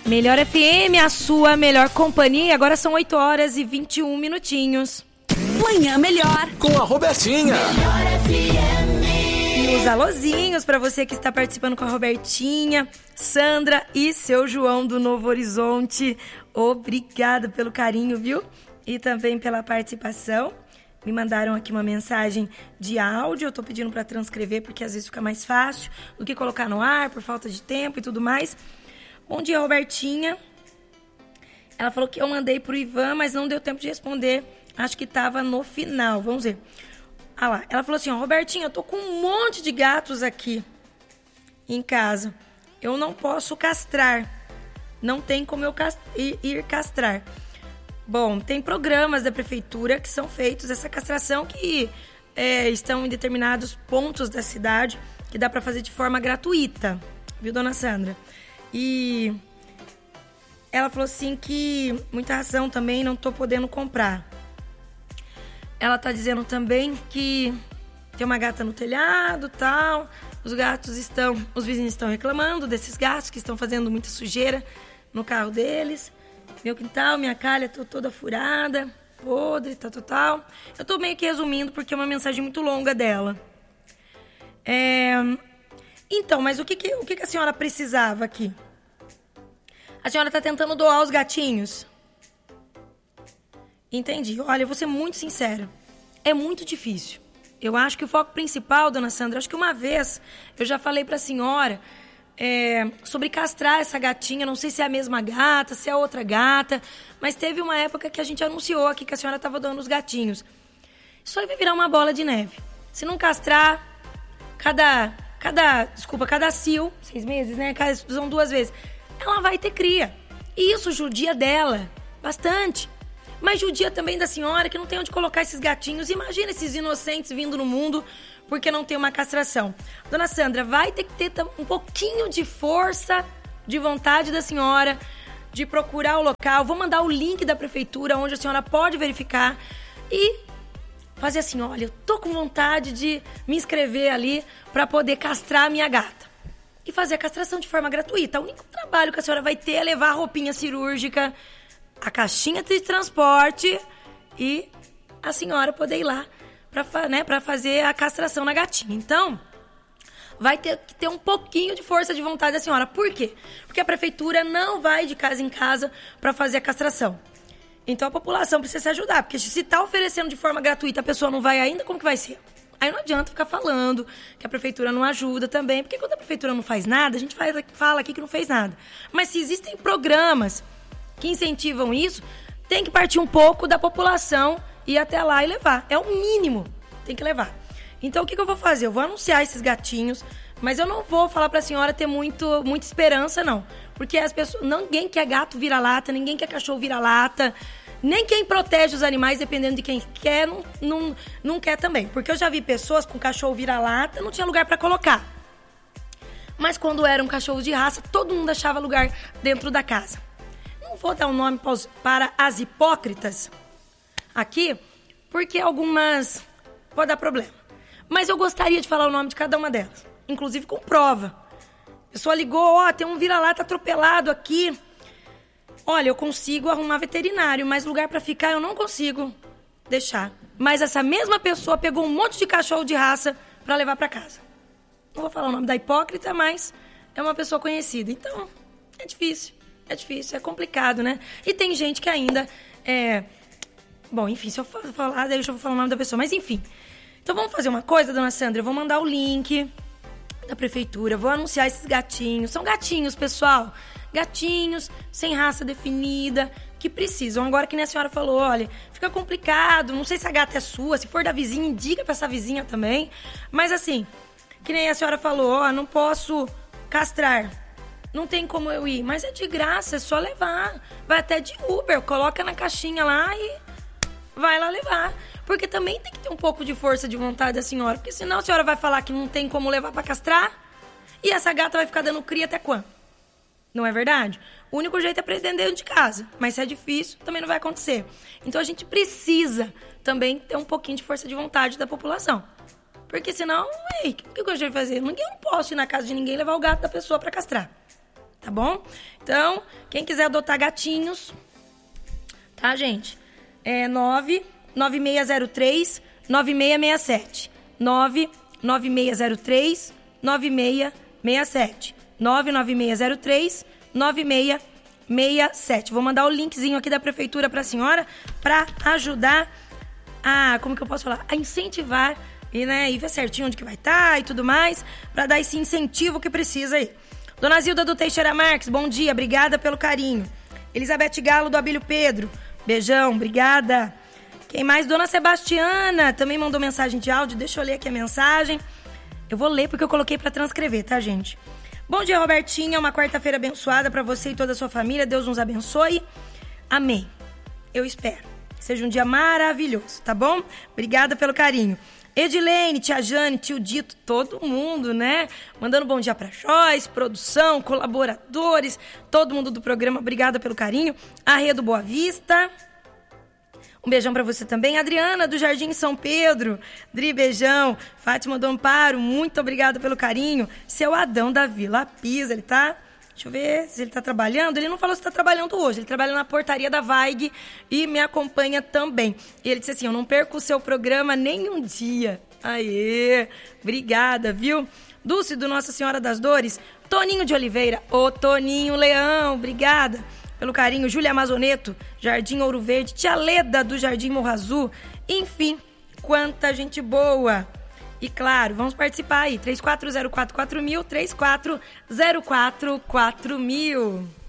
Melhor FM, a sua melhor companhia. Agora são 8 horas e 21 minutinhos. Manhã Melhor. Com a Robertinha. Melhor FM. E os alôzinhos para você que está participando com a Robertinha, Sandra e seu João do Novo Horizonte. Obrigada pelo carinho, viu? E também pela participação. Me mandaram aqui uma mensagem de áudio. Eu tô pedindo para transcrever porque às vezes fica mais fácil do que colocar no ar por falta de tempo e tudo mais. Bom dia, Robertinha. Ela falou que eu mandei pro Ivan, mas não deu tempo de responder. Acho que tava no final. Vamos ver. Ah lá. Ela falou assim, ó, Robertinha, eu tô com um monte de gatos aqui em casa. Eu não posso castrar. Não tem como eu ir castrar. Bom, tem programas da prefeitura que são feitos essa castração que estão em determinados pontos da cidade que dá para fazer de forma gratuita. Viu, dona Sandra? E ela falou assim que muita ração também não tô podendo comprar. Ela tá dizendo também que tem uma gata no telhado e tal. Os vizinhos estão reclamando desses gatos que estão fazendo muita sujeira no carro deles. Meu quintal, minha calha, tô toda furada, podre, tal. Eu tô meio que resumindo porque é uma mensagem muito longa dela. Então, mas o que a senhora precisava aqui? A senhora tá tentando doar os gatinhos? Entendi. Olha, eu vou ser muito sincera. É muito difícil. Eu acho que o foco principal, dona Sandra, acho que uma vez eu já falei pra senhora sobre castrar essa gatinha. Não sei se é a mesma gata, se é outra gata, mas teve uma época que a gente anunciou aqui que a senhora tava doando os gatinhos. Isso aí vai virar uma bola de neve. Se não castrar, cada cio, 6 meses, né? São 2 vezes. Ela vai ter cria. E isso judia dela bastante. Mas judia também da senhora que não tem onde colocar esses gatinhos. Imagina esses inocentes vindo no mundo porque não tem uma castração. Dona Sandra, vai ter que ter um pouquinho de força, de vontade da senhora, de procurar o local. Vou mandar o link da prefeitura onde a senhora pode verificar e fazer assim, olha, eu tô com vontade de me inscrever ali para poder castrar a minha gata. E fazer a castração de forma gratuita. O único trabalho que a senhora vai ter é levar a roupinha cirúrgica, a caixinha de transporte e a senhora poder ir lá para fazer a castração na gatinha. Então, vai ter que ter um pouquinho de força de vontade da senhora. Por quê? Porque a prefeitura não vai de casa em casa para fazer a castração. Então, a população precisa se ajudar. Porque se está oferecendo de forma gratuita, a pessoa não vai ainda, como que vai ser? Aí não adianta ficar falando que a prefeitura não ajuda também, porque quando a prefeitura não faz nada, a gente fala aqui que não fez nada. Mas se existem programas que incentivam isso, tem que partir um pouco da população ir até lá e levar. É o mínimo, tem que levar. Então o que eu vou fazer? Eu vou anunciar esses gatinhos, mas eu não vou falar pra senhora ter muita esperança, não. Porque as pessoas, ninguém quer gato vira-lata, ninguém quer cachorro vira-lata. Nem quem protege os animais, dependendo de quem quer, não quer também. Porque eu já vi pessoas com cachorro vira-lata, não tinha lugar pra colocar. Mas quando era um cachorro de raça, todo mundo achava lugar dentro da casa. Não vou dar um nome para as hipócritas aqui, porque algumas pode dar problema. Mas eu gostaria de falar o nome de cada uma delas, inclusive com prova. A pessoa ligou, tem um vira-lata atropelado aqui. Olha, eu consigo arrumar veterinário, mas lugar pra ficar eu não consigo deixar. Mas essa mesma pessoa pegou um monte de cachorro de raça pra levar pra casa. Não vou falar o nome da hipócrita, mas é uma pessoa conhecida. Então, é difícil, é complicado, né? E tem gente que ainda Bom, enfim, se eu falar, daí eu já vou falar o nome da pessoa, mas enfim. Então vamos fazer uma coisa, dona Sandra, eu vou mandar o link da prefeitura, vou anunciar esses gatinhos. São gatinhos, pessoal. Gatinhos, sem raça definida, que precisam. Agora que nem a senhora falou, olha, fica complicado, não sei se a gata é sua, se for da vizinha, indica pra essa vizinha também. Mas assim, que nem a senhora falou, não posso castrar, não tem como eu ir, mas é de graça, é só levar. Vai até de Uber, coloca na caixinha lá e vai lá levar. Porque também tem que ter um pouco de força de vontade da senhora, porque senão a senhora vai falar que não tem como levar pra castrar e essa gata vai ficar dando cria até quando? Não é verdade? O único jeito é prender dentro de casa. Mas se é difícil, também não vai acontecer. Então a gente precisa também ter um pouquinho de força de vontade da população. Porque senão, o que eu gostaria de fazer? Eu não posso ir na casa de ninguém e levar o gato da pessoa pra castrar. tá bom? Então, quem quiser adotar gatinhos, tá, gente? É 99603-9667. 99603-9667. 99603-9667. Vou mandar o linkzinho aqui da prefeitura pra senhora pra ajudar a, como que eu posso falar? A incentivar e, né, e ver certinho onde que vai estar e tudo mais, pra dar esse incentivo que precisa aí. Dona Zilda do Teixeira Marques, bom dia, obrigada pelo carinho. Elizabeth Galo do Abílio Pedro, beijão, obrigada. Quem mais? Dona Sebastiana também mandou mensagem de áudio, deixa eu ler aqui a mensagem. Eu vou ler porque eu coloquei pra transcrever, tá, gente? Bom dia, Robertinha, uma quarta-feira abençoada pra você e toda a sua família, Deus nos abençoe. Amém. Eu espero. Seja um dia maravilhoso, tá bom? Obrigada pelo carinho. Edilene, tia Jane, tio Dito, todo mundo, né? Mandando bom dia pra Joyce, produção, colaboradores, todo mundo do programa, obrigada pelo carinho. Arredo Boa Vista, um beijão pra você também. Adriana, do Jardim São Pedro, Dri, beijão. Fátima do Amparo, muito obrigada pelo carinho. Seu Adão da Vila Pisa, ele tá... Deixa eu ver se ele tá trabalhando. Ele não falou se tá trabalhando hoje. Ele trabalha na portaria da Vaig e me acompanha também. E ele disse assim, eu não perco o seu programa nem um dia. Aê, obrigada, viu? Dulce do Nossa Senhora das Dores. Toninho de Oliveira. Ô, Toninho Leão, obrigada pelo carinho. Júlia Amazoneto, Jardim Ouro Verde. Tia Leda, do Jardim Morro Azul. Enfim, quanta gente boa. E claro, vamos participar aí, 34044000, 34044000.